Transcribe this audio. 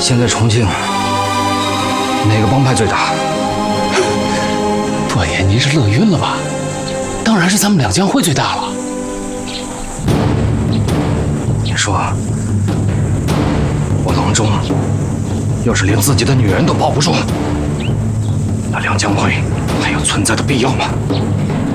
现在重庆哪个帮派最大？ 伯爷，您是乐晕了吧？当然是咱们两江会最大了。 你说，我郎中要是连自己的女人都保不住，那两江会还有存在的必要吗？